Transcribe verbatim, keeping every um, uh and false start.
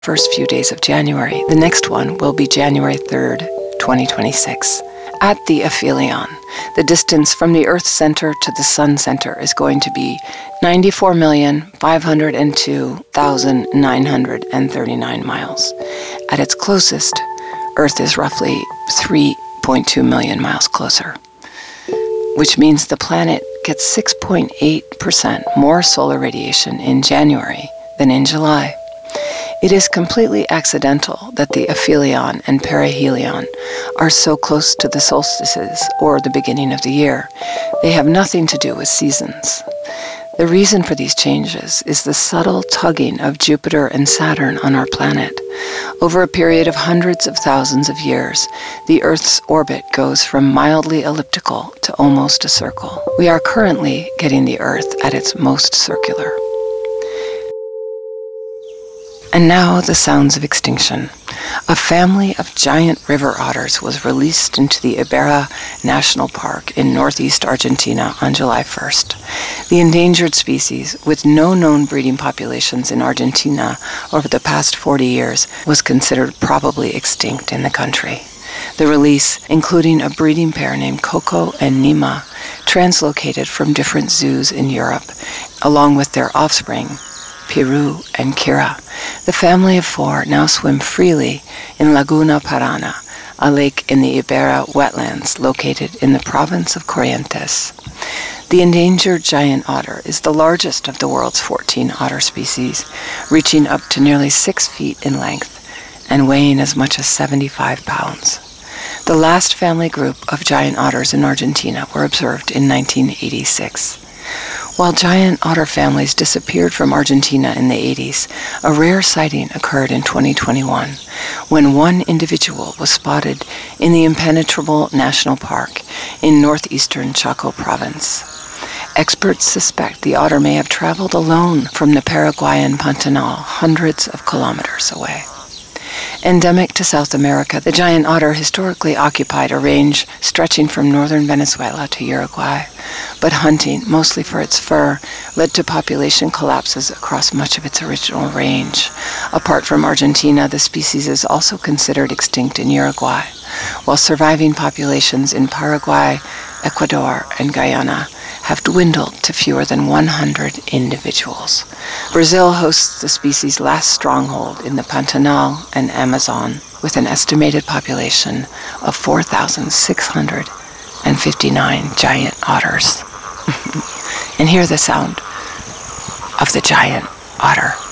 first few days of January. The next one will be January third, twenty twenty-six. At the aphelion, the distance from the Earth center to the Sun center is going to be ninety-four million, five hundred two thousand, nine hundred thirty-nine miles. At its closest, Earth is roughly three point two million miles closer, which means the planet gets six point eight percent more solar radiation in January than in July. It is completely accidental that the aphelion and perihelion are so close to the solstices, or the beginning of the year. They have nothing to do with seasons. The reason for these changes is the subtle tugging of Jupiter and Saturn on our planet. Over a period of hundreds of thousands of years, the Earth's orbit goes from mildly elliptical to almost a circle. We are currently getting the Earth at its most circular. And now the sounds of extinction. A family of giant river otters was released into the Iberá National Park in northeast Argentina on July first. The endangered species, with no known breeding populations in Argentina over the past forty years, was considered probably extinct in the country. The release, including a breeding pair named Coco and Nima, translocated from different zoos in Europe, along with their offspring, Piru and Kira. The family of four now swim freely in Laguna Parana, a lake in the Iberá wetlands located in the province of Corrientes. The endangered giant otter is the largest of the world's fourteen otter species, reaching up to nearly six feet in length and weighing as much as seventy-five pounds. The last family group of giant otters in Argentina were observed in nineteen eighty-six. While giant otter families disappeared from Argentina in the eighties, a rare sighting occurred in twenty twenty-one, when one individual was spotted in the Impenetrable National Park in northeastern Chaco province. Experts suspect the otter may have traveled alone from the Paraguayan Pantanal, hundreds of kilometers away. Endemic to South America, the giant otter historically occupied a range stretching from northern Venezuela to Uruguay, but hunting, mostly for its fur, led to population collapses across much of its original range. Apart from Argentina, the species is also considered extinct in Uruguay, while surviving populations in Paraguay, Ecuador, and Guyana have dwindled to fewer than one hundred individuals. Brazil hosts the species' last stronghold in the Pantanal and Amazon, with an estimated population of four thousand six hundred fifty-nine giant otters. And hear the sound of the giant otter.